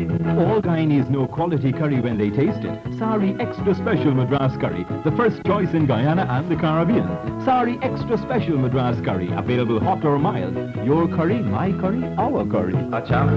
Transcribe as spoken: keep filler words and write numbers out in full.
All Guyanese know quality curry when they taste it. Sari Extra Special Madras Curry, the first choice in Guyana and the Caribbean. Sari Extra Special Madras Curry, available hot or mild. Your curry, my curry, our curry. Acha.